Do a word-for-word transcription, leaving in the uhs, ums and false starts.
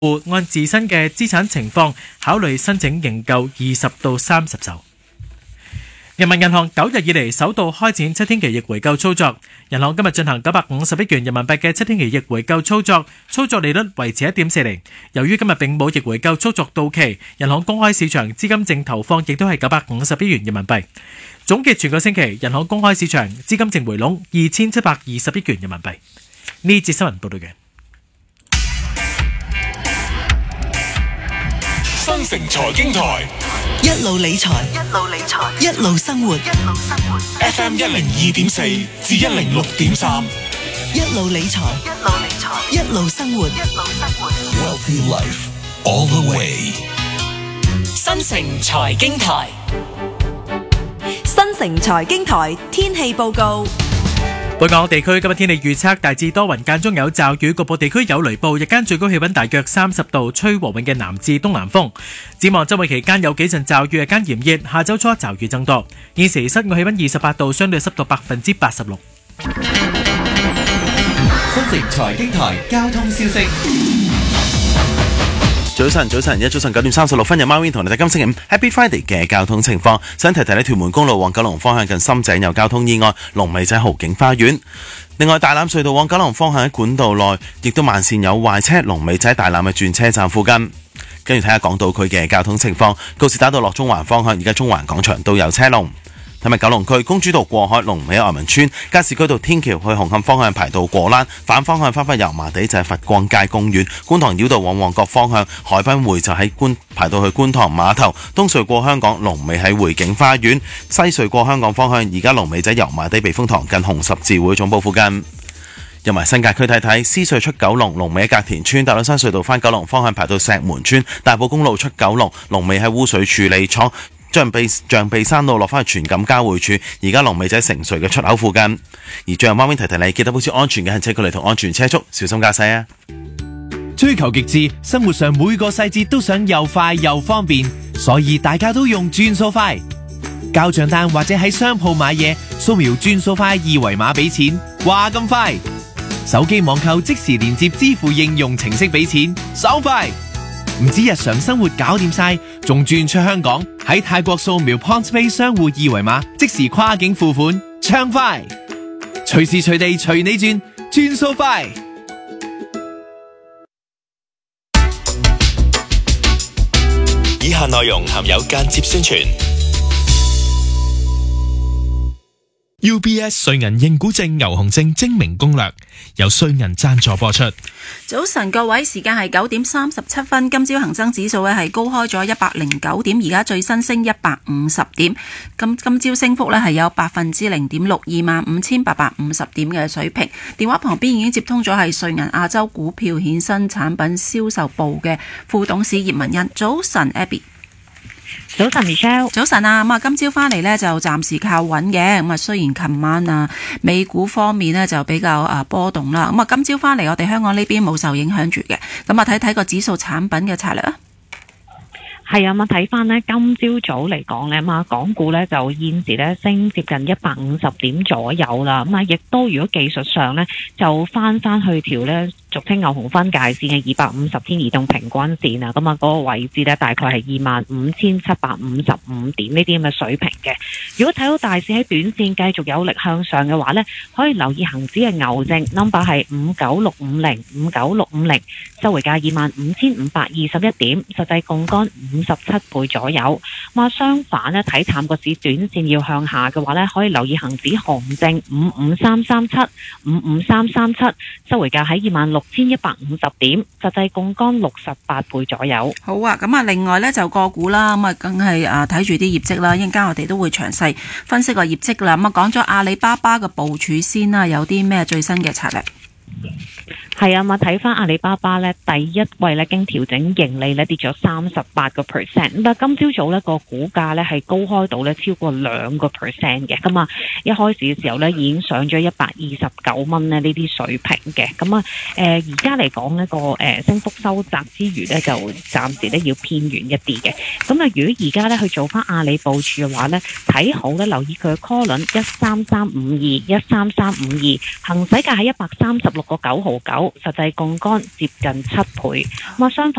按自身嘅資產情況考慮申請認購二十到三十手。人民銀行九日以嚟首度開展七天期逆回購操作，銀行今日進行九百五十億元人民幣嘅七天期逆回購操作，操作利率維持一點四厘。由於今日並冇逆回購操作到期，銀行公開市場資金淨投放亦都係九百五十億元人民幣。總結全個星期，銀行公開市場資金淨回籠二千七百二十億元人民幣。呢節新聞報道嘅。 新城財經台一路理財，一路理財，一路生活，一路生活。 F M 一零二點四至一零六點三， 一路理財，一路理財，一路生活，一路生活。 Wealthy Life all the way。 新城財經台，新城財經台天氣報告。 本港地區今日天氣預測大致多雲，間中有驟雨，局部地區有雷暴。日間最高氣溫大約三十度，吹和緩嘅南至東南風。展望周末期間有幾陣驟雨，日間炎熱，下周初驟雨增多。現時室外氣溫二十八度，相對濕度百分之八十六。 新城財經台交通消息。 早晨，早晨，一早晨九點三十六分，有貓 win 同你哋今星期五 Happy Friday 嘅交通情況。想提提你屯門公路往九龍方向近深井有交通意外，龍尾仔豪景花園。另外，大欖隧道往九龍方向喺管道內亦都慢線有壞車，龍尾仔大欖嘅轉車站附近。跟住睇下港島區嘅交通情況，告士打道落中環方向，而家中環廣場都有車龍。睇埋九龍區公主道過海龍尾愛民村，加士居道天橋去紅磡方向排到過欄，反方向翻返油麻地就係佛光街公園，觀塘繞道往旺角方向海濱匯就喺觀排到去觀塘碼頭，東隧過香港龍尾喺匯景花園，西隧過香港方向而家龍尾仔油麻地避風塘近紅十字會總部附近。入埋新界區睇睇，獅隧出九龍龍尾喺隔田村，大老山隧道翻九龍方向排到石門村，大埔公路出九龍龍尾喺污水處理廠。象鼻象鼻山路落返去荃錦交匯處，而家龍尾仔城隧嘅出口附近。而最後貓面提提你，記得保持安全嘅行車距離同安全車速，小心駕駛啊！ 追求極致，生活上每個細節都想又快又方便，所以大家都用轉數快。交賬單或者喺商鋪買嘢，掃描轉數快二維碼俾錢，話咁快。手機網購即時連接支付應用程式俾錢，爽快。唔止日常生活搞掂晒，仲轉出香港喺泰國掃描 PointsPay 商戶二維碼，即時跨境付款，暢快，隨時隨地隨你轉，轉數快。 以下內容含有間接宣傳。 U B S 瑞銀認股證牛熊證精明攻略，由瑞銀贊助播出。 早晨各位，時間係九點三十七分。今朝恒生指數咧係高開咗一百零九點，而家最新升一百五十點。今今朝升幅咧係有百分之零點六，二萬五千八百五十點嘅水平。電話旁邊已經接通咗係瑞銀亞洲股票衍生產品銷售部嘅副董事葉文欣。早晨 Abby。 早晨 Michelle， 早晨啊，咁啊今朝翻嚟呢就暫時靠穩嘅，咁啊雖然琴晚啊美股方面呢就比較啊波動啦，咁啊今朝翻嚟我哋香港呢邊冇受影響住嘅，咁啊睇睇個指數產品嘅策略啊。 係啊，咁睇翻呢今朝早嚟講呢，嘛港股呢就現時呢升接近一百五十點左右啦，咁啊亦都如果技術上呢就翻翻去條呢俗稱牛熊分界線嘅二百五十天移動平均線啊，咁啊嗰個位置呢大概係二萬五千七百五十五點呢啲咁嘅水平嘅。如果睇到大市喺短線繼續有力向上嘅話呢，可以留意恒指嘅牛證 number 係五九六五零五九六五零，收回價二萬五千五百二十一點，實際槓桿五十七倍左右。咁啊相反呢，睇淡個市短線要向下嘅話呢，可以留意恒指熊證五五三三七五五三三七，收回價喺二萬六千一百五十點，實際槓桿六十八倍左右。 好啊，咁啊，另外呢，就個股啦，咁啊，梗係啊睇住啲業績啦，一陣間我哋都會詳細分析個業績啦。咁啊，講咗阿里巴巴嘅部署先啦，有啲咩最新嘅策略？ 係啊，咁睇翻阿里巴巴咧，第一位咧經調整盈利咧跌咗三十八個 percent， 咁啊今朝早咧個股價咧係高開到咧超過兩個 percent 嘅，咁啊一開始嘅時候咧已經上咗一百二十九蚊咧呢啲水平嘅，咁啊誒而家嚟講呢個誒升幅收窄之餘咧就暫時咧要偏遠一啲嘅，咁啊如果而家咧去做翻阿里部署嘅話咧，睇好咧留意佢嘅 call 輪一三三五二一三三五二，行使價係一百三十六個九毫九。實際槓桿接近七倍，咁啊相反。